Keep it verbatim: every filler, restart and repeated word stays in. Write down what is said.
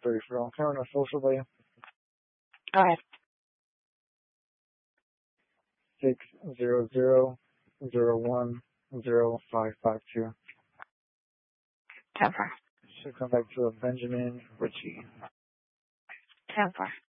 the referral. Can I run a social by you? Go ahead. Six zero zero zero one zero five five two. Ten four. Should come back to a Benjamin Ritchie. Ten four.